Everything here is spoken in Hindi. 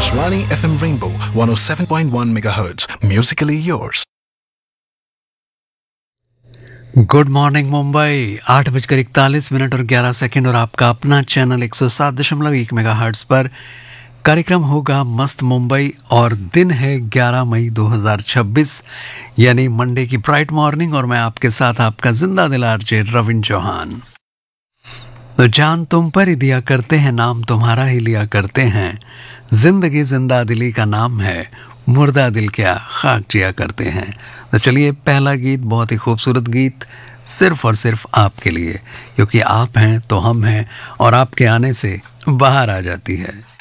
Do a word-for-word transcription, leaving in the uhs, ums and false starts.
Akashvani F M Rainbow one oh seven point one megahertz. Musically yours. Good morning Mumbai. आठ बजकर इकतालीस मिनट और ग्यारह सेकंड और आपका अपना चैनल एक सौ सात दशमलव एक मेगा हर्ट्स पर कार्यक्रम होगा मस्त मुंबई और दिन है ग्यारह मई दो हज़ार छब्बीस यानी मंडे की ब्राइट मॉर्निंग और मैं आपके साथ आपका जिंदा दिल आरजे रविंद्र चौहान। तो जान तुम पर ही दिया करते हैं, नाम तुम्हारा ही लिया करते हैं, जिंदगी जिंदा दिली का नाम है, मुर्दा दिल क्या खाक जिया करते हैं। तो चलिए पहला गीत, बहुत ही खूबसूरत गीत सिर्फ और सिर्फ आपके लिए, क्योंकि आप हैं तो हम हैं और आपके आने से बाहर आ जाती है।